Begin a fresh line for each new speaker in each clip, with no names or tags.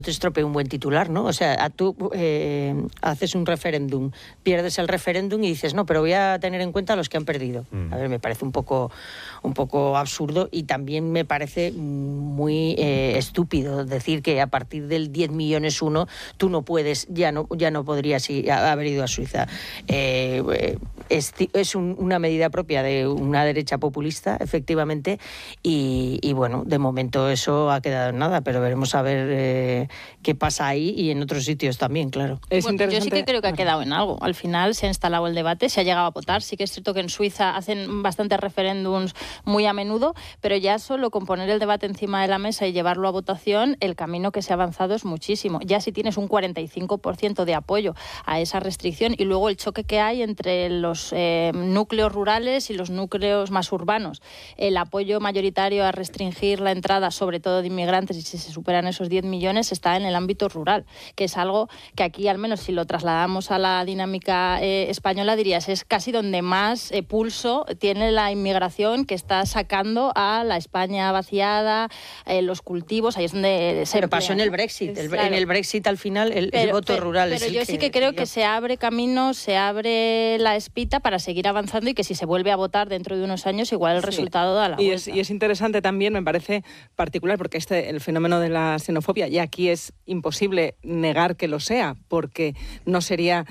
te estropee un buen titular, ¿no? O sea, tú haces un referéndum, pierdes el referéndum y dices, no, pero voy a tener en cuenta a los que han perdido. A ver, me parece un poco absurdo, y también me parece muy estúpido decir que a partir del 10 millones uno tú no puedes, ya no podrías haber ido a Suiza. Es una medida propia de una derecha populista, efectivamente, y bueno, de momento eso ha quedado en nada, pero veremos a ver qué pasa ahí y en otros sitios también, claro.
Yo sí que creo que ha quedado en algo. Al final se ha instalado el debate, se ha llegado a votar. Sí que es cierto que en Suiza hacen bastantes referéndums muy a menudo, pero ya solo con poner el debate encima de la mesa y llevarlo a votación, el camino que se ha avanzado es muchísimo. Ya si tienes un 45% de apoyo a esa restricción, y luego el choque que hay entre los núcleos rurales y los núcleos más urbanos, el apoyo mayoritario a restringir la entrada, sobre todo de inmigrantes, y si se superan esos 10 millones, está en el ámbito rural, que es algo que aquí, al menos si lo trasladamos a la dinámica española, dirías, es casi donde más pulso tiene la inmigración, que está sacando a la España vaciada, los cultivos, ahí es donde se...
Pero pasó en el Brexit,
claro.
En el Brexit al final el voto rural es el que...
Pero yo sí que creo que se abre camino, se abre la espita para seguir avanzando, y que si se vuelve a votar dentro de unos años, igual el resultado da la vuelta.
Y es interesante también, me parece particular, porque el fenómeno de la xenofobia, y aquí es imposible negar que lo sea, porque no sería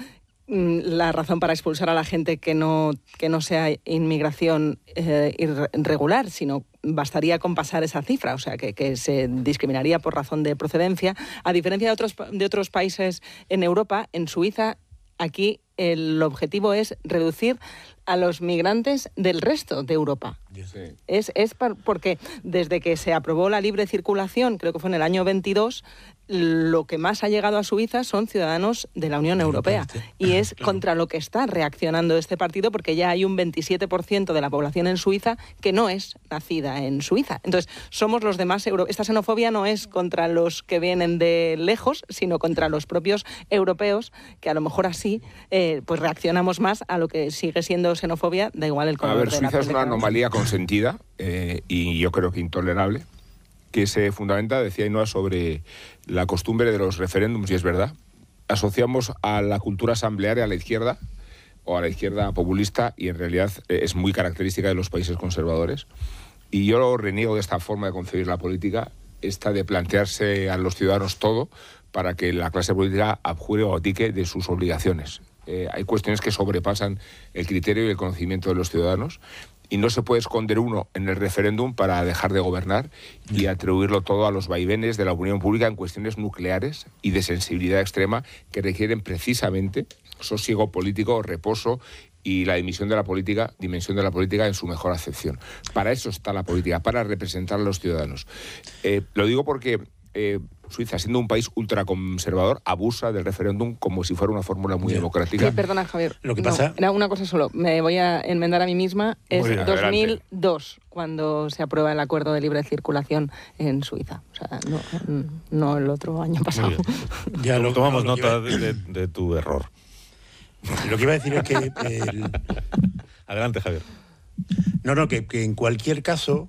la razón para expulsar a la gente que no sea inmigración irregular, sino bastaría con pasar esa cifra, o sea, que se discriminaría por razón de procedencia. A diferencia de otros países en Europa, en Suiza, aquí el objetivo es reducir a los migrantes del resto de Europa. Sí. Es porque desde que se aprobó la libre circulación, creo que fue en el año 22, lo que más ha llegado a Suiza son ciudadanos de la Unión Europea. Y es contra lo que está reaccionando este partido, porque ya hay un 27% de la población en Suiza que no es nacida en Suiza. Entonces, somos los demás Esta xenofobia no es contra los que vienen de lejos, sino contra los propios europeos, que a lo mejor así pues reaccionamos más a lo que sigue siendo xenofobia, da igual el color.
A ver, Suiza es una anomalía consentida y yo creo que intolerable, que se fundamenta, decía Ainhoa, sobre la costumbre de los referéndums, y es verdad. Asociamos a la cultura asamblearia a la izquierda, o a la izquierda populista, y en realidad es muy característica de los países conservadores. Y yo reniego de esta forma de concebir la política, esta de plantearse a los ciudadanos todo para que la clase política abjure o abdique de sus obligaciones. Hay cuestiones que sobrepasan el criterio y el conocimiento de los ciudadanos, y no se puede esconder uno en el referéndum para dejar de gobernar y atribuirlo todo a los vaivenes de la opinión pública en cuestiones nucleares y de sensibilidad extrema que requieren precisamente sosiego político, reposo y la dimensión de la política en su mejor acepción. Para eso está la política, para representar a los ciudadanos. Lo digo porque Suiza, siendo un país ultraconservador, abusa del referéndum como si fuera una fórmula muy democrática.
Sí, perdona, Javier.
Lo que pasa...
era una cosa solo. Me voy a enmendar a mí misma. Es 2002 cuando se aprueba el acuerdo de libre circulación en Suiza. O sea, no el otro año pasado.
Ya
tomamos nota de tu error.
Lo que iba a decir es que...
Adelante, Javier.
Que en cualquier caso...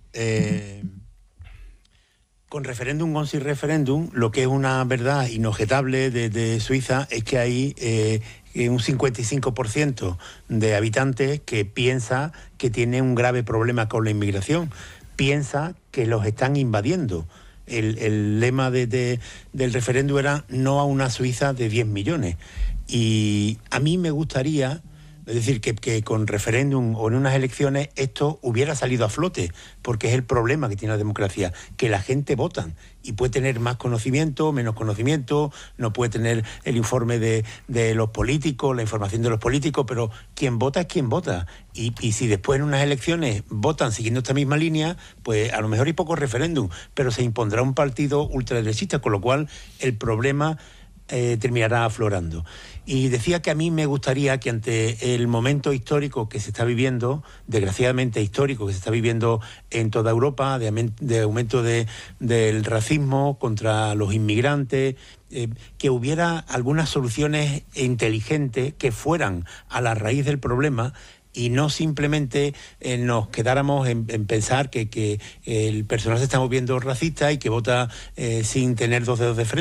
con referéndum o sin referéndum, lo que es una verdad inobjetable de Suiza es que hay un 55% de habitantes que piensa que tiene un grave problema con la inmigración, piensa que los están invadiendo. El lema del referéndum era no a una Suiza de 10 millones. Y a mí me gustaría... Es decir, que con referéndum o en unas elecciones esto hubiera salido a flote, porque es el problema que tiene la democracia, que la gente vota y puede tener más conocimiento, menos conocimiento, no puede tener el informe de los políticos, la información de los políticos, pero quien vota es quien vota. Y si después en unas elecciones votan siguiendo esta misma línea, pues a lo mejor hay poco referéndum, pero se impondrá un partido ultraderechista, con lo cual el problema terminará aflorando. Y decía que a mí me gustaría que ante el momento histórico que se está viviendo, desgraciadamente histórico, que se está viviendo en toda Europa, de aumento del racismo contra los inmigrantes, que hubiera algunas soluciones inteligentes que fueran a la raíz del problema, y no simplemente nos quedáramos en pensar que el personal se está moviendo racista y que vota sin tener dos dedos de frente.